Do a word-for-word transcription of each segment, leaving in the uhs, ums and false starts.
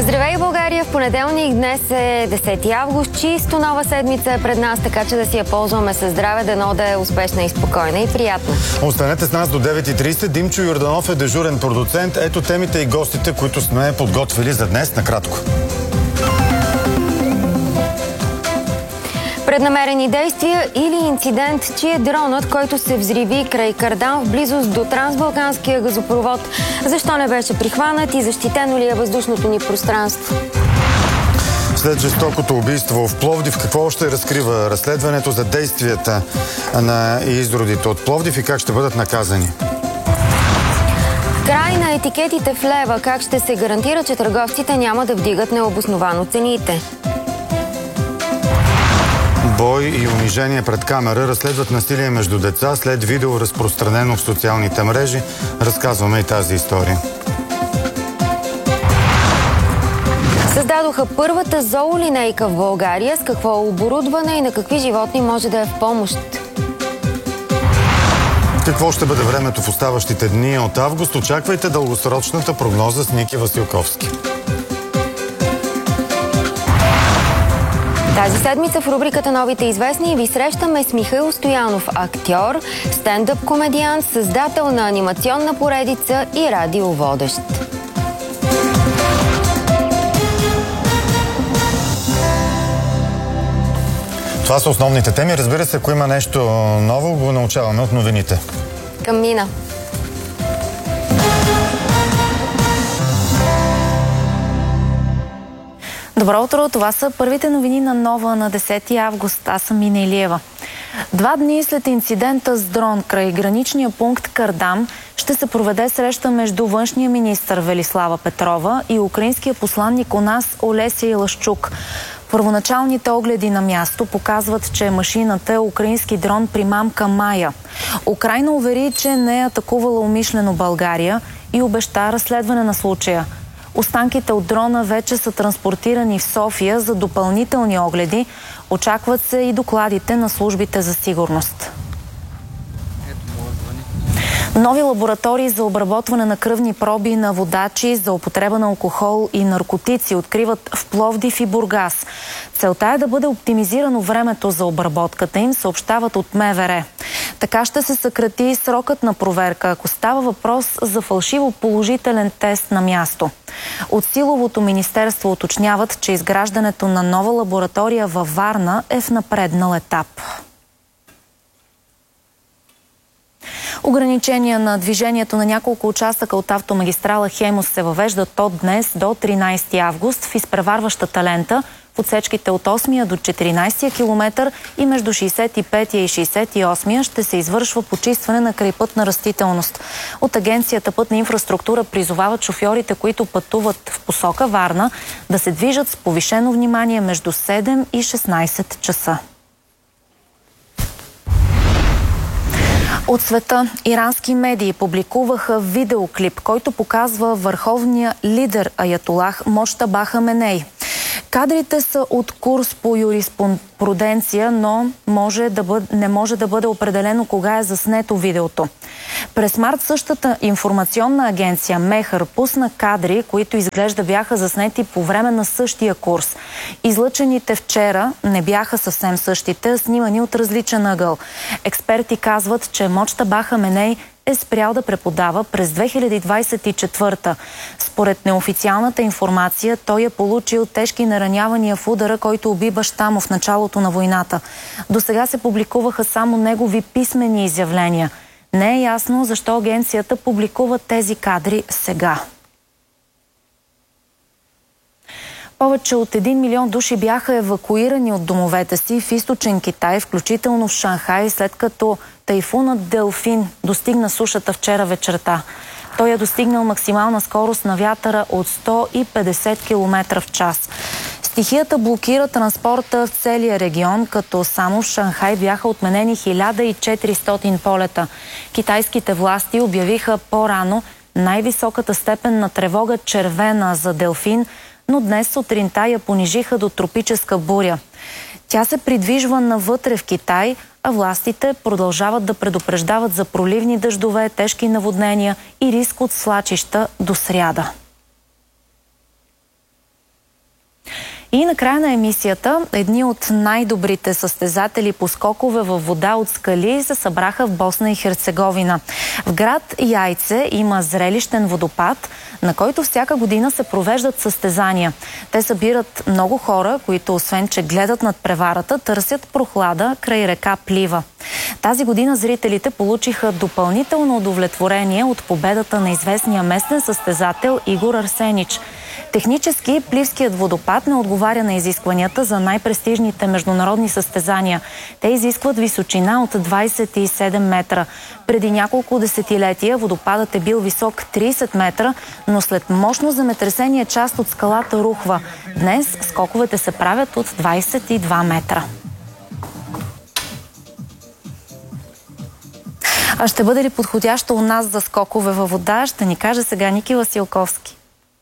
Здравей, България! В понеделник днес е десети август. Чисто нова седмица е пред нас, така че да си я ползваме със здраве, дано да е успешна и спокойна и приятна. Останете с нас до девет и трийсет. Димчо Йорданов е дежурен продуцент. Ето темите и гостите, които сме подготвили за днес накратко. Преднамерени действия или инцидент, че е дронът, който се взриви край Кардан в близост до трансбалканския газопровод. Защо не беше прихванат и защитено ли е въздушното ни пространство? След жестокото убийство в Пловдив, какво още разкрива разследването за действията на изродите от Пловдив и как ще бъдат наказани? Край на етикетите в лева. Как ще се гарантира, че търговците няма да вдигат необосновано цените? Бой и унижение пред камера разследват насилие между деца след видео, разпространено в социалните мрежи. Разказваме и тази история. Създадоха първата зоолинейка в България. С какво оборудване и на какви животни може да е в помощ? Какво ще бъде времето в оставащите дни от август? Очаквайте дългосрочната прогноза с Ники Василковски. Тази седмица в рубриката Новите известни ви срещаме с Михаил Стоянов, актьор, стендъп комедиант, създател на анимационна поредица и радиоводещ. Това са основните теми. Разбира се, ако има нещо ново, го научаваме от новините. Към Мина. Добро утро! Това са първите новини на Нова на десети август. Аз съм Мина Илиева. Два дни след инцидента с дрон край граничния пункт Кардам ще се проведе среща между външния министър Велислава Петрова и украинския посланник у нас Олесий Лъщук. Първоначалните огледи на място показват, че машината е украински дрон примамка Майя. Украйна увери, че не е атакувала умишлено България и обеща разследване на случая. Останките от дрона вече са транспортирани в София за допълнителни огледи. Очакват се и докладите на службите за сигурност. Нови лаборатории за обработване на кръвни проби на водачи за употреба на алкохол и наркотици откриват в Пловдив и Бургас. Целта е да бъде оптимизирано времето за обработката им, съобщават от МВР. Така ще се съкрати срокът на проверка, ако става въпрос за фалшиво положителен тест на място. От Силовото министерство уточняват, че изграждането на нова лаборатория във Варна е в напреднал етап. Ограничения на движението на няколко участъка от автомагистрала Хемус се въвеждат от днес до тринайсети август в изпреварващата лента в отсечките от осмия до четиринайсетия километър и между шейсет и петия и шейсет и осмия ще се извършва почистване на крайпътна растителност. От Агенцията Пътна инфраструктура призовават шофьорите, които пътуват в посока Варна, да се движат с повишено внимание между седем и шестнайсет часа. От света ирански медии публикуваха видеоклип, който показва върховния лидер аятолах Моджтаба Хаменей. Кадрите са от курс по юриспруденция, но може да бъд, не може да бъде определено кога е заснето видеото. През март същата информационна агенция Мехър пусна кадри, които изглежда бяха заснети по време на същия курс. Излъчените вчера не бяха съвсем същите, а снимани от различен ъгъл. Експерти казват, че Моджтаба Хаменей е спрял да преподава през две хиляди двайсет и четвърта. Според неофициалната информация, той е получил тежки наранявания в удара, който уби баща му в началото на войната. До сега се публикуваха само негови писмени изявления. Не е ясно защо агенцията публикува тези кадри сега. Повече от един милион души бяха евакуирани от домовете си в източен Китай, включително в Шанхай, след като тайфунът Делфин достигна сушата вчера вечерта. Той е достигнал максимална скорост на вятъра от сто и петдесет километра в час. Стихията блокира транспорта в целия регион, като само в Шанхай бяха отменени хиляда и четиристотин полета. Китайските власти обявиха по-рано най-високата степен на тревога червена за Делфин, но днес сутринта я понижиха до тропическа буря. Тя се придвижва навътре в Китай, а властите продължават да предупреждават за проливни дъждове, тежки наводнения и риск от свлачища до сряда. И накрая на емисията едни от най-добрите състезатели по скокове във вода от скали се събраха в Босна и Херцеговина. В град Яйце има зрелищен водопад, на който всяка година се провеждат състезания. Те събират много хора, които освен, че гледат над преварата, търсят прохлада край река Плива. Тази година зрителите получиха допълнително удовлетворение от победата на известния местен състезател Игор Арсенич. Технически Пливският водопад не отговаря на изискванията за най-престижните международни състезания. Те изискват височина от двадесет и седем метра. Преди няколко десетилетия водопадът е бил висок тридесет метра, но след мощно земетресение част от скалата рухва. Днес скоковете се правят от двадесет и два метра. А ще бъде ли подходящо у нас за скокове във вода, ще ни каже сега Ники Василковски.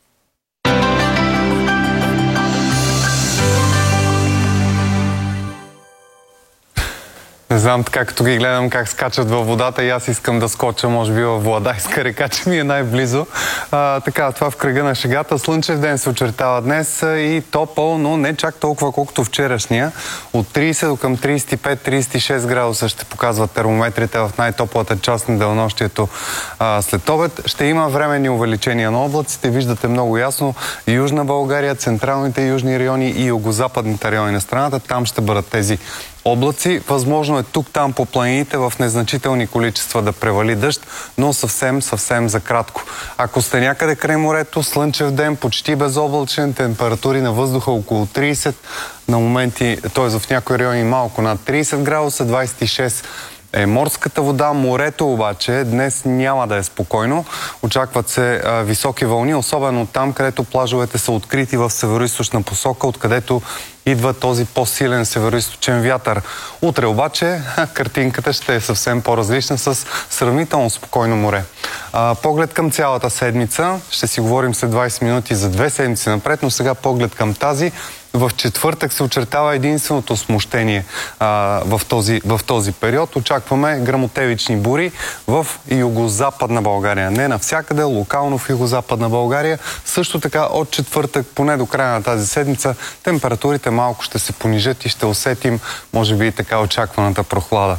Не знам, така като ги гледам как скачат във водата и аз искам да скоча, може би във Владайска река, че ми е най-близо. А, така, това в кръга на шегата. Слънчев ден се очертава днес и топъл, но не чак толкова колкото вчерашния. От тридесет до към тридесет и пет до тридесет и шест градуса ще показват термометрите в най-топлата част на денонощието а, след обед. Ще има временни увеличения на облаците. Виждате много ясно Южна България, централните южни райони и югозападните райони на страната. Там ще бъдат тези облаци. Възможно е тук-там по планините в незначителни количества да превали дъжд, но съвсем, съвсем за кратко. Ако сте някъде край морето, слънчев ден, почти безоблачен, температури на въздуха около тридесет, на моменти, т.е. в някои райони малко над тридесет градуса, двадесет и шест е морската вода. Морето обаче днес няма да е спокойно. Очакват се а, високи вълни, особено там, където плажовете са открити в североизточна посока, откъдето идва този по-силен североизточен вятър. Утре обаче картинката ще е съвсем по-различна с сравнително спокойно море. А, поглед към цялата седмица. Ще си говорим след двадесет минути за две седмици напред, но сега поглед към тази. В четвъртък се очертава единственото смущение а, в, този, в този период. Очакваме гръмотевични бури в югозападна България. Не навсякъде, локално в югозападна България. Също така от четвъртък, поне до края на тази седмица, температурите малко ще се понижат и ще усетим, може би, и така очакваната прохлада.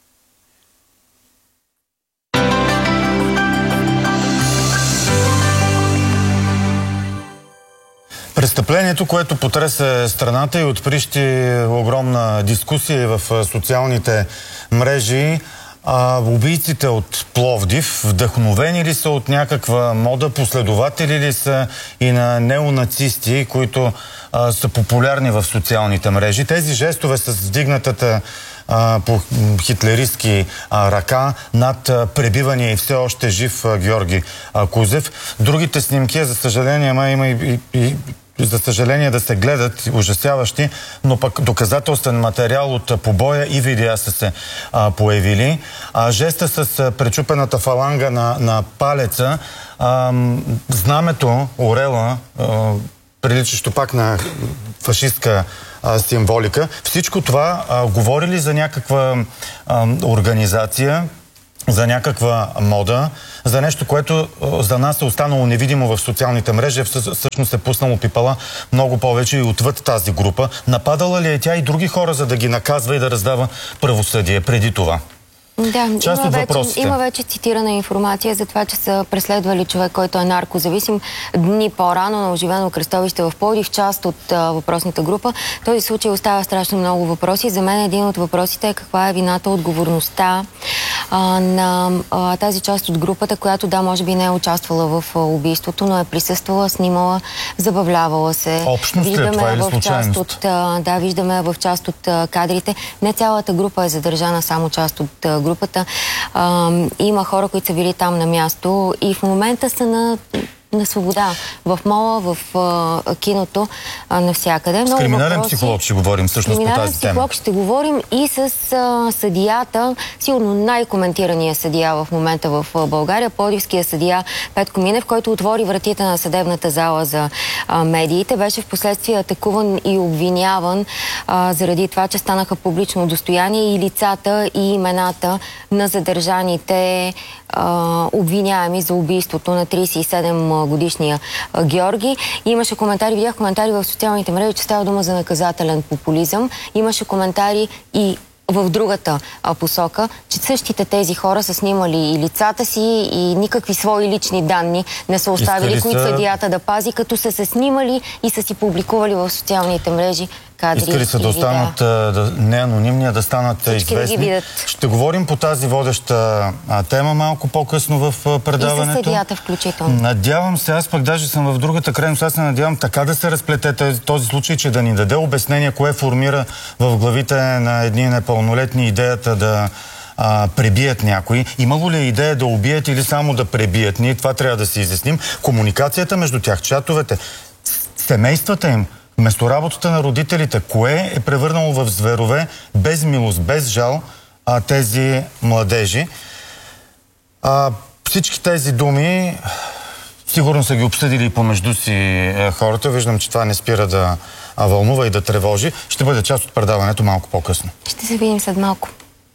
Престъплението, което потресе страната и отприщи огромна дискусия в социалните мрежи, а, убийците от Пловдив вдъхновени ли са от някаква мода, последователи ли са и на неонацисти, които а, са популярни в социалните мрежи? Тези жестове с вдигнатата а, по хитлеристки а, ръка над а, пребивания и все още жив а, Георги а, Кузев. Другите снимки, за съжаление, ма има и, и, и за съжаление да се гледат ужасяващи, но пък доказателствен материал от побоя и видеа са се а, появили. А, жеста с а, пречупената фаланга на, на палеца, а, знамето, орела, а, приличащо пак на фашистка а, символика. Всичко това а, говори ли за някаква а, организация, за някаква мода, за нещо, което за нас е останало невидимо в социалните мрежи, всъщност е пуснало пипала много повече и отвъд тази група. Нападала ли е тя и други хора, за да ги наказва и да раздава правосъдие преди това? Да, част има от вече, въпросите. има вече цитирана информация за това, че са преследвали човек, който е наркозависим дни по-рано на оживено кръстовище в Пловдив, част от а, въпросната група. Този случай остава страшно много въпроси. За мен един от въпросите е каква е вината, отговорността а, на а, тази част от групата, която да, може би не е участвала в а, убийството, но е присъствала, снимала, забавлявала се. Общност ли е това или случайност? От, а, да, виждаме в част от а, кадрите. Не цялата група е задържана, само част от а, групата. А, има хора, които са били там на място и в момента са на, на свобода. В мола, в а, киното, а, навсякъде. С криминален психолог ще говорим всъщност по тази тема. Психолог ще говорим и с а, съдията, сигурно най-коментирания съдия в момента в а, България, пловдивския съдия Петко Минев, който отвори вратите на съдебната зала за а, медиите. Беше в последствие атакуван и обвиняван а, заради това, че станаха публично достояние и лицата и имената на задържаните а, обвиняеми за убийството на тридесет и седем годишния а, Георги. И имаше коментари, видях коментари в социалните мрежи, че става дума за наказателен популизъм. Имаше коментари и в другата а, посока, че същите тези хора са снимали и лицата си, и никакви свои лични данни не са оставили, които са... съдията да пази, като са се снимали и са си публикували в социалните мрежи кадри. Искали са да останат да, не анонимни, а да станат всички известни. Да ще говорим по тази водеща а, тема малко по-късно в а, предаването. И със съдията включително. Надявам се, аз пък даже съм в другата крайност, аз се надявам така да се разплете този случай, че да ни даде обяснение, кое формира в главите на едни непълнолетни идеята да а, пребият някой. Имало ли идея да убият или само да пребият? Ние това трябва да си изясним. Комуникацията между тях, чатовете, семействата им, вместо работата на родителите, кое е превърнало в зверове, без милост, без жал, а, тези младежи. А, всички тези думи сигурно са ги обсъдили и помежду си е, хората. Виждам, че това не спира да а, вълнува и да тревожи. Ще бъде част от предаването малко по-късно. Ще се видим след малко.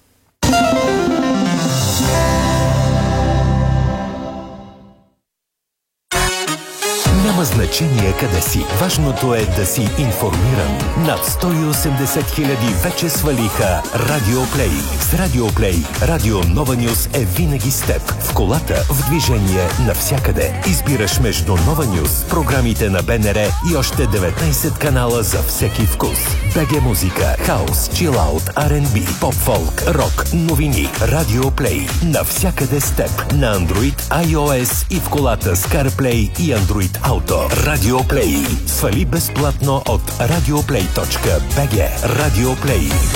Няма значение къде си. Важното е да си информиран. Над сто и осемдесет хиляди вече свалиха Радио Плей. С Радио Плей Радио Нова Нюз е винаги с теб. В колата, в движение, навсякъде. Избираш между Нова Нюз, програмите на БНР и още деветнайсет канала за всеки вкус. БГ музика, хаус, чилаут, Ар енд Би, поп-фолк, рок, новини. Радио Плей. Навсякъде с теб. На Android, iOS и в колата с CarPlay и Android Auto. Радио Плей. Свали безплатно от радиоплей точка би джи. Радио Плей.